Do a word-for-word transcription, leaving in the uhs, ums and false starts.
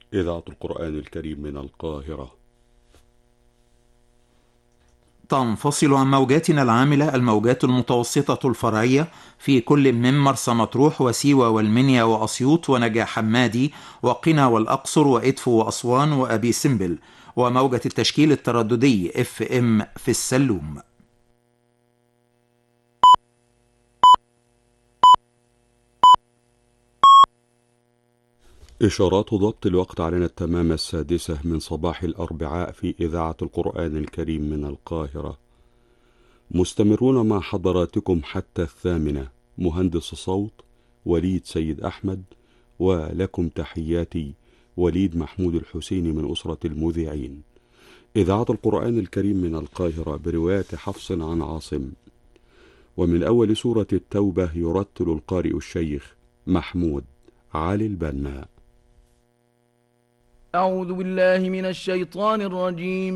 إذاعة القرآن الكريم من القاهرة. تنفصل عن موجاتنا العاملة الموجات المتوسطة الفرعية في كل من مرسى مطروح وسيوة والمنيا وأسيوط ونجا حمادي وقنا والأقصر وإدفو وأسوان وأبي سمبل، وموجة التشكيل الترددي اف ام في السلوم. إشارات ضبط الوقت علينا التمام السادسة من صباح الأربعاء في إذاعة القرآن الكريم من القاهرة. مستمرون مع حضراتكم حتى الثامنة. مهندس صوت وليد سيد أحمد، ولكم تحياتي وليد محمود الحسيني من أسرة المذيعين. إذاعة القرآن الكريم من القاهرة برواية حفص عن عاصم. ومن أول سورة التوبة يرتل القارئ الشيخ محمود علي البنا. أعوذ بالله من الشيطان الرجيم.